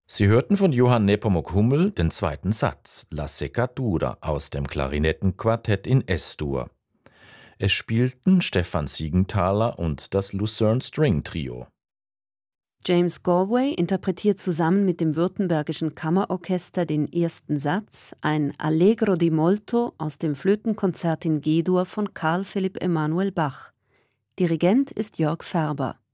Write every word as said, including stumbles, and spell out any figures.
Sie hörten von Johann Nepomuk Hummel den zweiten Satz, La Seccatura, aus dem Klarinettenquartett in Es-Dur. Es spielten Stefan Siegenthaler und das Lucerne String Trio. James Galway interpretiert zusammen mit dem Württembergischen Kammerorchester den ersten Satz, ein Allegro di molto aus dem Flötenkonzert in G-Dur von Carl Philipp Emanuel Bach. Dirigent ist Jörg Färber.